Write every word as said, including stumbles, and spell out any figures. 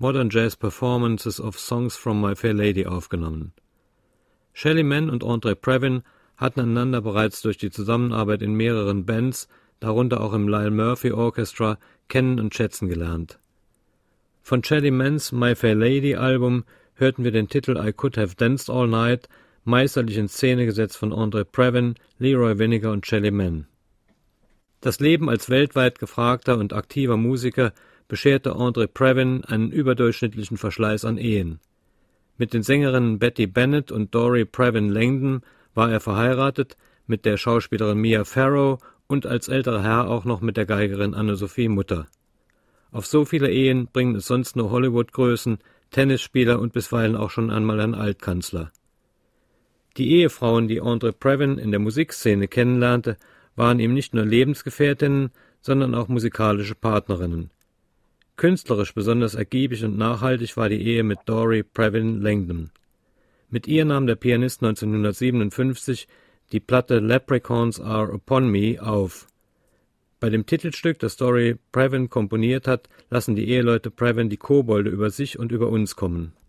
Modern Jazz Performances of Songs from My Fair Lady aufgenommen. Shelly Manne und Andre Previn hatten einander bereits durch die Zusammenarbeit in mehreren Bands, darunter auch im Lyle Murphy Orchestra, kennen und schätzen gelernt. Von Shelly Mannes My Fair Lady Album hörten wir den Titel I Could Have Danced All Night, meisterlich in Szene gesetzt von Andre Previn, Leroy Vinnegar und Shelly Manne. Das Leben als weltweit gefragter und aktiver Musiker bescherte Andre Previn einen überdurchschnittlichen Verschleiß an Ehen. Mit den Sängerinnen Betty Bennett und Dory Previn Langdon war er verheiratet, mit der Schauspielerin Mia Farrow und als älterer Herr auch noch mit der Geigerin Anne-Sophie Mutter. Auf so viele Ehen bringen es sonst nur Hollywood-Größen, Tennisspieler und bisweilen auch schon einmal ein Altkanzler. Die Ehefrauen, die Andre Previn in der Musikszene kennenlernte, waren ihm nicht nur Lebensgefährtinnen, sondern auch musikalische Partnerinnen. Künstlerisch besonders ergiebig und nachhaltig war die Ehe mit Dory Previn Langdon. Mit ihr nahm der Pianist neunzehnhundertsiebenundfünfzig die Platte Leprechauns Are Upon Me auf. Bei dem Titelstück, das Dory Previn komponiert hat, lassen die Eheleute Previn die Kobolde über sich und über uns kommen.